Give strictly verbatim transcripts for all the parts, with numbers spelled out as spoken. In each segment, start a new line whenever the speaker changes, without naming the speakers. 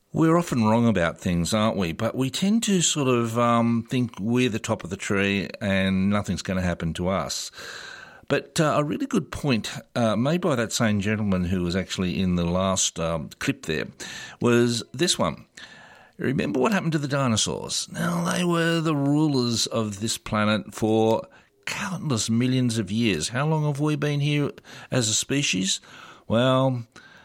We're often wrong about things, aren't we? But we tend to sort of um, think we're the top of the tree and nothing's going to happen to us. But uh, a really good point uh, made by that same gentleman who was actually in the last um, clip there was this one. Remember what happened to the dinosaurs? Now, they were the rulers of this planet for countless millions of years. How long have we been here as a species? Well,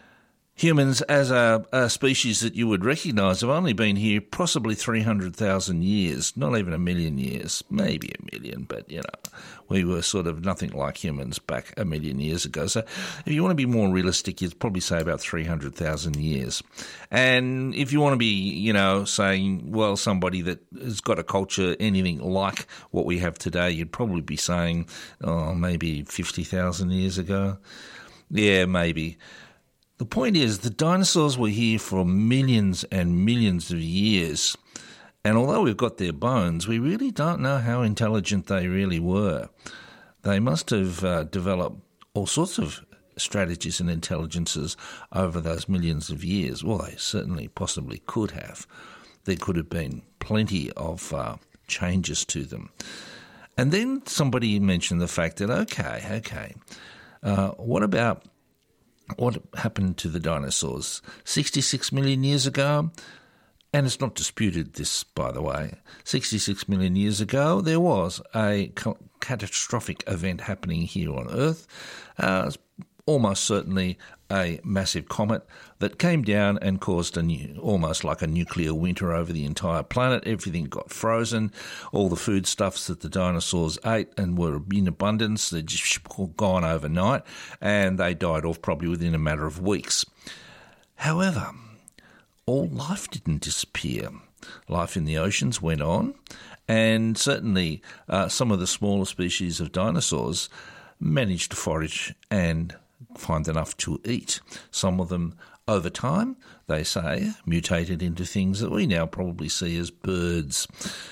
humans as a, a species that you would recognise have only been here possibly three hundred thousand years, not even a million years, maybe a million, but, you know, we were sort of nothing like humans back a million years ago. So if you want to be more realistic, you'd probably say about three hundred thousand years. And if you want to be, you know, saying, well, somebody that has got a culture anything like what we have today, you'd probably be saying, oh, maybe fifty thousand years ago. Yeah, maybe. The point is, the dinosaurs were here for millions and millions of years, and although we've got their bones, we really don't know how intelligent they really were. They must have uh, developed all sorts of strategies and intelligences over those millions of years. Well, they certainly possibly could have. There could have been plenty of uh, changes to them. And then somebody mentioned the fact that, okay, okay, uh, what about what happened to the dinosaurs sixty-six million years ago? And it's not disputed this, by the way. sixty-six million years ago, there was a catastrophic event happening here on Earth. Uh, almost certainly a massive comet that came down and caused a new, almost like a nuclear winter over the entire planet. Everything got frozen. All the foodstuffs that the dinosaurs ate and were in abundance, they're just gone overnight, and they died off probably within a matter of weeks. However, all life didn't disappear. Life in the oceans went on, and certainly uh, some of the smaller species of dinosaurs managed to forage and find enough to eat. Some of them, over time, they say, mutated into things that we now probably see as birds.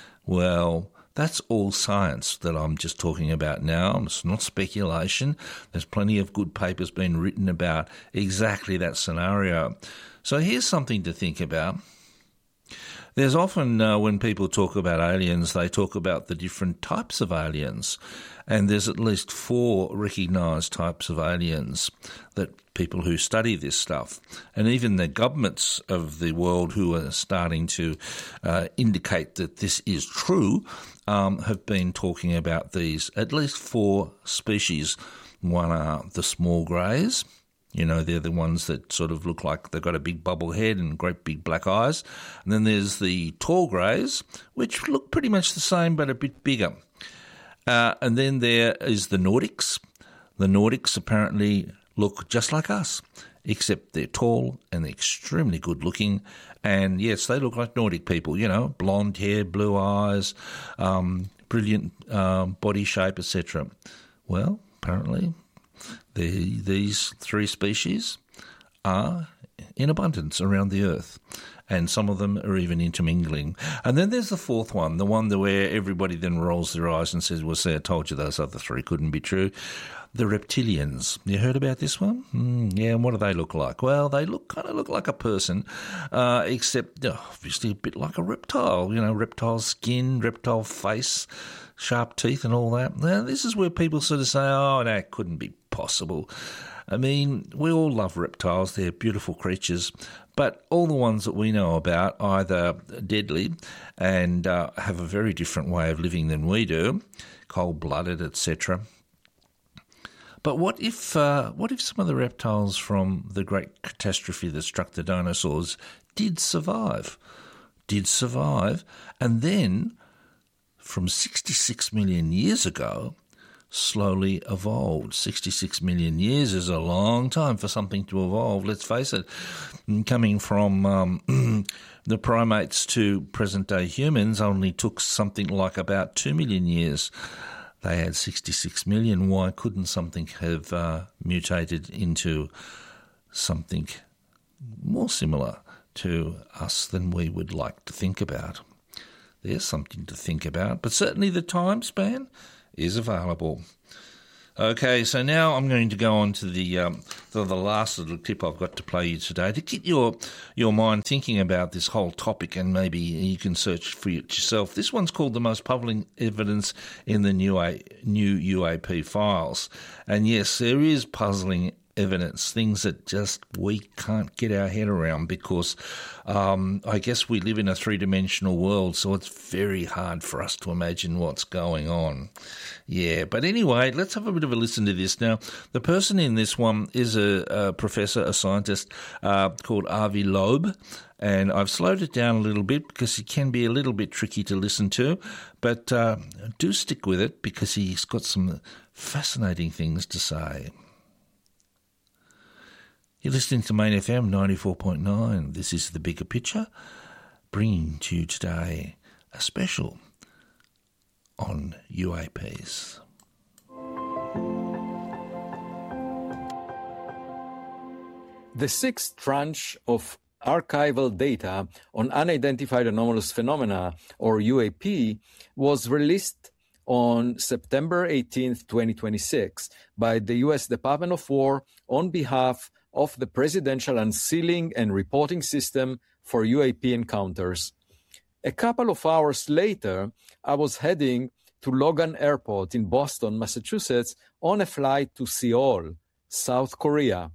Well, that's all science that I'm just talking about now. It's not speculation. There's plenty of good papers being written about exactly that scenario. So here's something to think about. There's often, uh, when people talk about aliens, they talk about the different types of aliens. And there's at least four recognised types of aliens that people who study this stuff, and even the governments of the world who are starting to uh, indicate that this is true, um, have been talking about these, at least four species. One are the small greys. You know, they're the ones that sort of look like they've got a big bubble head and great big black eyes. And then there's the tall greys, which look pretty much the same but a bit bigger. Uh, and then there is the Nordics. The Nordics apparently look just like us, except they're tall and they're extremely good looking. And yes, they look like Nordic people, you know, blonde hair, blue eyes, um, brilliant um, body shape, et cetera. Well, apparently the, these three species are in abundance around the earth, and some of them are even intermingling. And then there's the fourth one, the one where everybody then rolls their eyes and says, well, see, I told you those other three couldn't be true. The reptilians. You heard about this one? Mm, yeah, and what do they look like? Well, they look kind of look like a person, uh, except oh, obviously a bit like a reptile, you know, reptile skin, reptile face, sharp teeth and all that. Now, this is where people sort of say, oh, that couldn't be possible. I mean, we all love reptiles. They're beautiful creatures. But all the ones that we know about are either deadly and uh, have a very different way of living than we do, cold-blooded, et cetera. But what if uh, what if some of the reptiles from the great catastrophe that struck the dinosaurs did survive? Did survive, and then from sixty-six million years ago, slowly evolved. sixty-six million years is a long time for something to evolve, let's face it. Coming from um, the primates to present-day humans only took something like about two million years. They had sixty-six million. Why couldn't something have uh, mutated into something more similar to us than we would like to think about? There's something to think about, but certainly the time span is available. Okay, so now I'm going to go on to the, um, the the last little tip I've got to play you today to get your your mind thinking about this whole topic, and maybe you can search for it yourself. This one's called The Most Puzzling Evidence in the New, A- new U A P Files. And yes, there is puzzling evidence, things that just we can't get our head around because um, I guess we live in a three-dimensional world, so it's very hard for us to imagine what's going on. Yeah, but anyway, let's have a bit of a listen to this. Now, the person in this one is a, a professor, a scientist uh, called Avi Loeb, and I've slowed it down a little bit because it can be a little bit tricky to listen to, but uh, do stick with it because he's got some fascinating things to say. You're listening to Main F M ninety-four point nine. This is The Bigger Picture, bringing to you today a special on U A Ps.
The sixth tranche of archival data on unidentified anomalous phenomena, or U A P, was released on September eighteenth, twenty twenty-six by the U S Department of War on behalf of the Presidential Unsealing and Reporting System for U A P Encounters. A couple of hours later, I was heading to Logan Airport in Boston, Massachusetts, on a flight to Seoul, South Korea.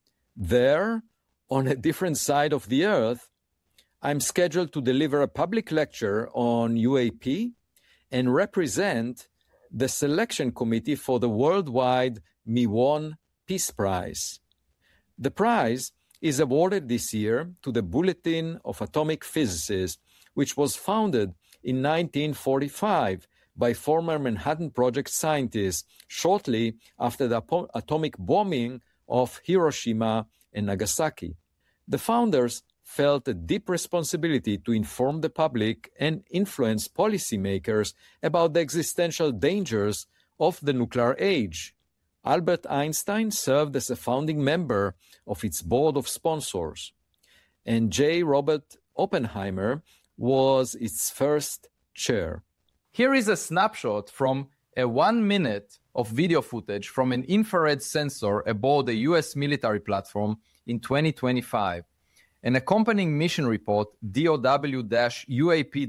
There, on a different side of the earth, I'm scheduled to deliver a public lecture on U A P and represent the selection committee for the worldwide Miwon Peace Prize. The prize is awarded this year to the Bulletin of Atomic Physicists, which was founded in nineteen forty-five by former Manhattan Project scientists shortly after the atomic bombing of Hiroshima and Nagasaki. The founders felt a deep responsibility to inform the public and influence policymakers about the existential dangers of the nuclear age. Albert Einstein served as a founding member of its board of sponsors, and J. Robert Oppenheimer was its first chair.
Here is a snapshot from a one minute of video footage from an infrared sensor aboard a U S military platform in twenty twenty-five. An accompanying mission report, D O W U A P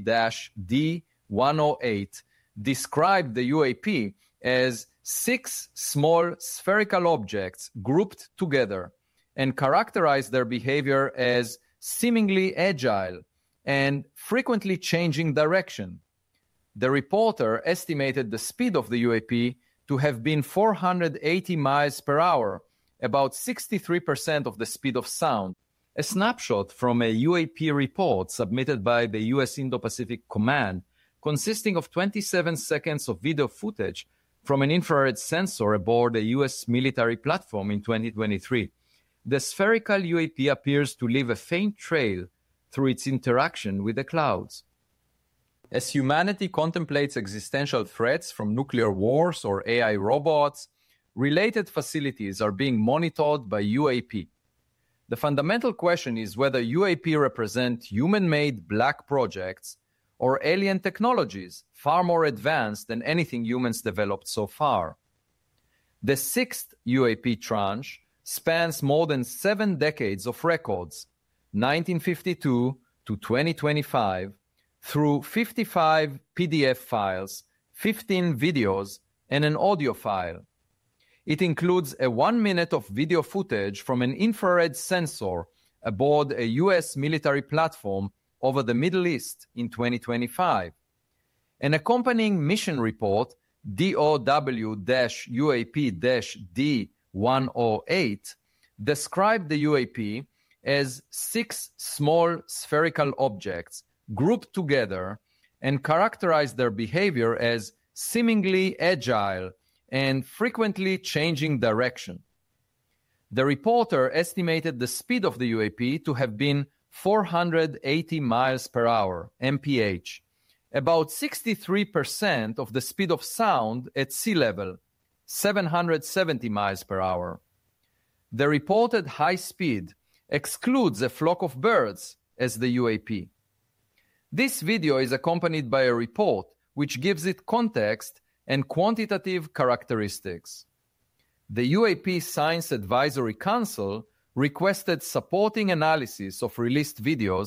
D one oh eight, described the U A P as six small spherical objects grouped together and characterized their behavior as seemingly agile and frequently changing direction. The reporter estimated the speed of the U A P to have been four hundred eighty miles per hour, about sixty-three percent of the speed of sound. A snapshot from a U A P report submitted by the U S Indo-Pacific Command, consisting of twenty-seven seconds of video footage from an infrared sensor aboard a U S military platform in twenty twenty-three. The spherical U A P appears to leave a faint trail through its interaction with the clouds. As humanity contemplates existential threats from nuclear wars or A I robots, related facilities are being monitored by U A P. The fundamental question is whether U A P represent human-made black projects or alien technologies far more advanced than anything humans developed so far. The sixth U A P tranche spans more than seven decades of records, nineteen fifty-two to twenty twenty-five, through fifty-five P D F files, fifteen videos, and an audio file. It includes a one minute of video footage from an infrared sensor aboard a U S military platform over the Middle East in twenty twenty-five. An accompanying mission report, D O W U A P D one oh eight, described the U A P as six small spherical objects grouped together and characterized their behavior as seemingly agile and frequently changing direction. The reporter estimated the speed of the U A P to have been four hundred eighty miles per hour, M P H, about sixty-three percent of the speed of sound at sea level, seven hundred seventy miles per hour. The reported high speed excludes a flock of birds as the U A P. This video is accompanied by a report which gives it context and quantitative characteristics. the U A P Science Advisory Council requested supporting analysis of released videos